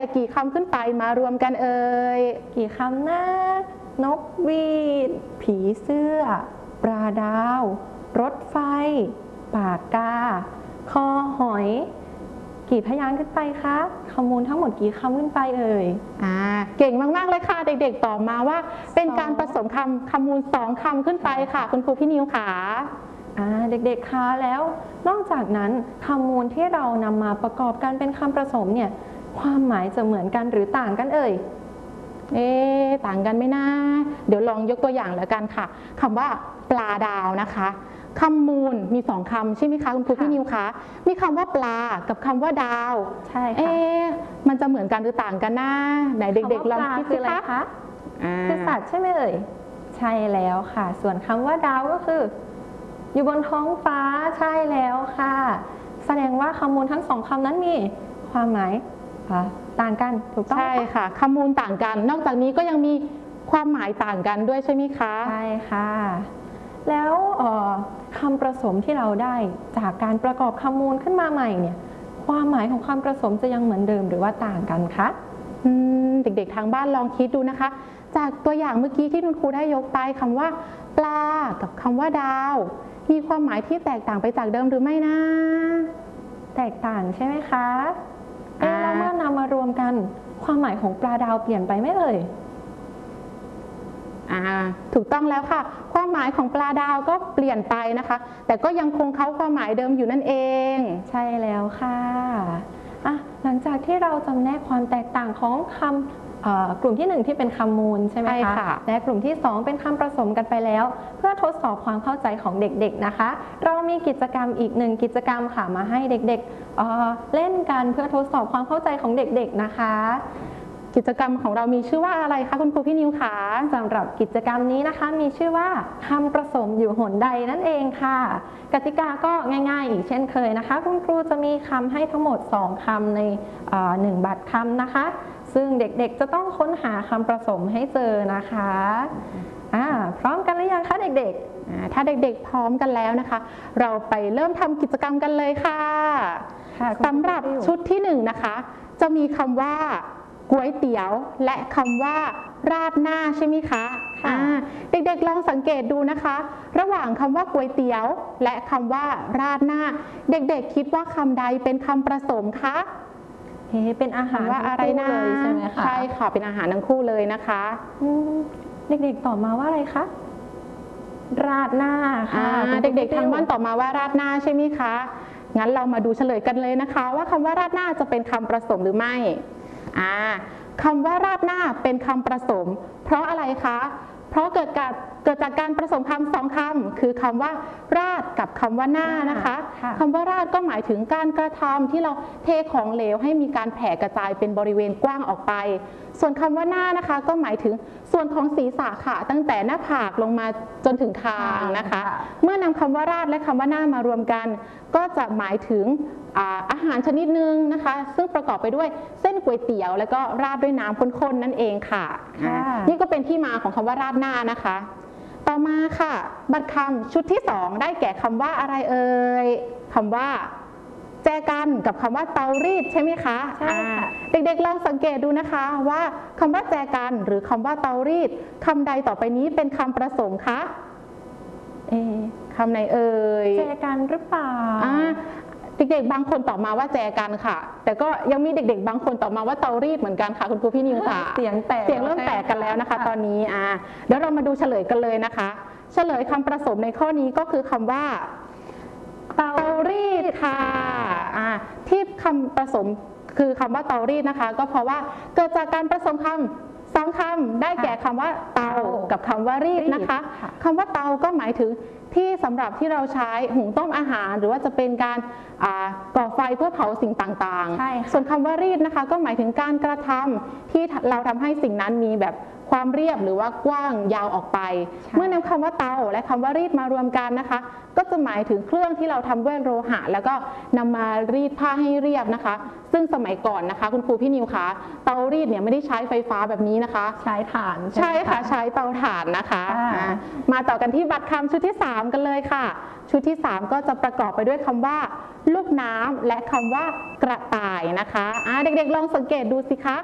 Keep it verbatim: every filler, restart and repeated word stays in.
กี่คำขึ้นไปมารวมกันเอ่ยกี่คำนะนกหวีดผีเสื้อปลาดาวรถไฟปากกาคอหอยกี่พยางค์ขึ้นไปคะคำมูลทั้งหมดกี่คำขึ้นไปเอ่ยอ่าเก่งมากๆเลยค่ะเด็กๆตอบมาว่าเป็นการผสมคำคำมูลสองคำขึ้นไปค่ะคุณครูพี่นิวค่ะอ่าเด็กๆคะแล้วนอกจากนั้นคำมูลที่เรานำมาประกอบกันเป็นคำผสมเนี่ยความหมายจะเหมือนกันหรือต่างกันเอ่ยเอ๊ะต่างกันไหมนะเดี๋ยวลองยกตัวอย่างแล้วกันค่ะคำว่าปลาดาวนะคะคำมูลมีสองคำใช่ไหมคะคุณครูพี่นิวคะมีคำว่าปลากับคำว่าดาวใช่ค่ะเอ๊ะมันจะเหมือนกันหรือต่างกันนะไหนเด็กๆลองคิดสิคะคือสัตว์ใช่ไหมเอ่ยใช่แล้วค่ะส่วนคำว่าดาวก็คืออยู่บนท้องฟ้าใช่แล้วค่ะแสดงว่าคำมูลทั้งสองคำนั้นมีความหมายต่างกันถูกต้องใช่ค่ะคำมูลต่างกันนอกจากนี้ก็ยังมีความหมายต่างกันด้วยใช่ไหมคะใช่ค่ะแล้วคำผสมที่เราได้จากการประกอบคำมูลขึ้นมาใหม่เนี่ยความหมายของคำผสมจะยังเหมือนเดิมหรือว่าต่างกันคะเด็กๆทางบ้านลองคิดดูนะคะจากตัวอย่างเมื่อกี้ที่คุณครูได้ยกไปคำว่าปลากับคำว่าดาวมีความหมายที่แตกต่างไปจากเดิมหรือไม่นะแตกต่างใช่ไหมคะแล้วเมื่อนำมารวมกันความหมายของปลาดาวเปลี่ยนไปไหมเอ่ยถูกต้องแล้วค่ะความหมายของปลาดาวก็เปลี่ยนไปนะคะแต่ก็ยังคงเขาความหมายเดิมอยู่นั่นเองใช่แล้วค่ะอ่ะหลังจากที่เราจำแนกความแตกต่างของคำกลุ่มที่หนึ่งที่เป็นคำมูลใช่ไหมคะและกลุ่มที่สองเป็นคำผสมกันไปแล้วเพื่อทดสอบความเข้าใจของเด็กๆนะคะเรามีกิจกรรมอีกหนึ่งกิจกรรมค่ะมาให้เด็กๆ เอ่อ เล่นกันเพื่อทดสอบความเข้าใจของเด็กๆนะคะกิจกรรมของเรามีชื่อว่าอะไรคะคุณครูพี่นิวคะสำหรับกิจกรรมนี้นะคะมีชื่อว่าคำผสมอยู่หนใดนั่นเองค่ะกติกาก็ง่ายๆอีกเช่นเคยนะคะคุณครูจะมีคำให้ทั้งหมดสองคำในหนึ่งบัตรคำนะคะซึ่งเด็กๆจะต้องค้นหาคำผสมให้เจอนะคะอ่าพร้อมกันหรือยังคะเด็กๆถ้าเด็กๆพร้อมกันแล้วนะคะเราไปเริ่มทำกิจกรรมกันเลยค่ะสำหรับชุดที่หนึ่งนะคะจะมีคำว่าก๋วยเตี๋ยวและคำว่าราดหน้าใช่ไหมคะเด็กๆลองสังเกตดูนะคะระหว่างคำว่าก๋วยเตี๋ยวและคำว่าราดหน้าเด็กๆคิดว่าคำใดเป็นคำผสมคะเฮ้เป็นอาหารว่าอะไรนะใช่ไหมคะใช่ค่ะเป็นอาหารทั้งคู่เลยนะคะเด็กๆตอบมาว่าอะไรคะราดหน้าค่ะเด็กๆทางบ้านตอบมาว่าราดหน้าใช่ไหมคะงั้นเรามาดูเฉลยกันเลยนะคะว่าคำว่าราดหน้าจะเป็นคำผสมหรือไม่คำว่าราดหน้าเป็นคำผสมเพราะอะไรคะเพราะเกิดจากเกิดจากการผสมคำสองคำคือคำว่าราดกับคำว่าหน้านะคะคำว่าราดก็หมายถึงการกระทำที่เราเทของเหลวให้มีการแผ่กระจายเป็นบริเวณกว้างออกไปส่วนคำว่าหน้านะคะก็หมายถึงส่วนของศีรษะค่ะตั้งแต่หน้าผากลงมาจนถึงคางนะคะเมื่อนำคำว่าราดและคำว่าหน้ามารวมกันก็จะหมายถึงอาหารชนิดหนึ่งนะคะซึ่งประกอบไปด้วยเส้นก๋วยเตี๋ยวแล้วก็ราดด้วยน้ำข้นๆนั่นเองค่ะนี่ก็เป็นที่มาของคำว่าราดหน้านะคะต่อมาค่ะบัตรคำชุดที่สองได้แก่คำว่าอะไรเอ่ยคำว่าแจกันกับคำว่าเตารีดใช่ไหมคะใช่ค่ะเด็กๆลองสังเกตดูนะคะว่าคำว่าแจกันหรือคำว่าเตารีดคำใดต่อไปนี้เป็นคำผสมคะเอคำไหนเอ่ยแจกันหรือเปล่าเด็กๆบางคนตอบมาว่าแจกันค่ะแต่ก็ยังมีเด็กๆบางคนตอบมาว่าเตารีดเหมือนกันค่ะคุณครูพี่นิวค่ะเสียงแตกเสียงเริ่มแตกกันแล้วนะคะตอนนี้อ่าเดี๋ยวเรามาดูเฉลยกันเลยนะคะเฉลยคำผสมในข้อนี้ก็คือคำว่าเตารีดค่ะอ่าที่คำผสมคือคำว่าเตารีดนะคะก็เพราะว่าเกิดจากการผสมคำสองคำได้แก่คำว่าเตากับคำว่ารีดนะคะคำว่าเตาก็หมายถึงที่สำหรับที่เราใช้หุงต้มอาหารหรือว่าจะเป็นการก่อไฟเพื่อเผาสิ่งต่างๆส่วนคำว่ารีดนะคะก็หมายถึงการกระทำที่เราทำให้สิ่งนั้นมีแบบคความเรียบหรือว่ากว้างยาวออกไปเมื่อนำคำว่าเตาและคำว่ารีดมารวมกันนะคะก็จะหมายถึงเครื่องที่เราทำด้วยโลหะแล้วก็นำมารีดผ้าให้เรียบนะคะซึ่งสมัยก่อนนะคะคุณครูพี่นิวคะเตารีดเนี่ยไม่ได้ใช้ไฟฟ้าแบบนี้นะคะใช้ถ่านใช่ค่ะใช้เตาถ่านนะคะมาต่อกันที่บัตรคำชุดที่สามกันเลยค่ะชุดที่สามก็จะประกอบไปด้วยคำว่าลูกน้ำและคำว่ากระต่ายนะคะเด็กๆลองสังเกตดูสิคะ